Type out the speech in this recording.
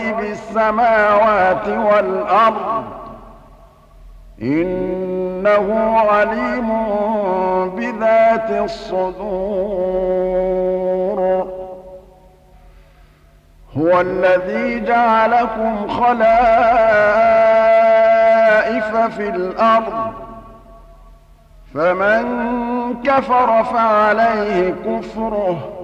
غيب السماوات والأرض إنه عليم بذات الصدور هو الذي جعلكم خلائف في الأرض فمن كفر فعليه كفره